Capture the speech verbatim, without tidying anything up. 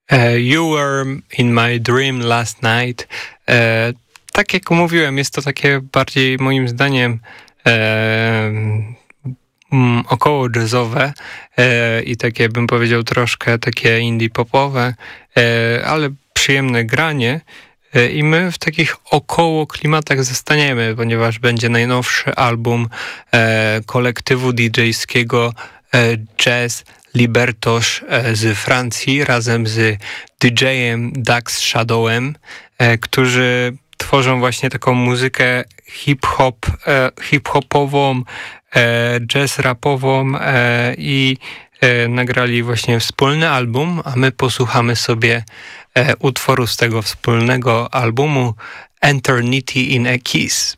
E, You Were in My Dream Last Night. E, tak jak mówiłem, jest to takie bardziej moim zdaniem e, m, około jazzowe e, i takie, bym powiedział, troszkę takie indie popowe, e, ale przyjemne granie. E, I my w takich około klimatach zostaniemy, ponieważ będzie najnowszy album e, kolektywu didżejskiego e, Jazz Libertosz z Francji razem z didżejem Dax Shadowem, którzy tworzą właśnie taką muzykę hip-hop, hip-hopową, jazz-rapową i nagrali właśnie wspólny album, a my posłuchamy sobie utworu z tego wspólnego albumu Eternity in a Kiss.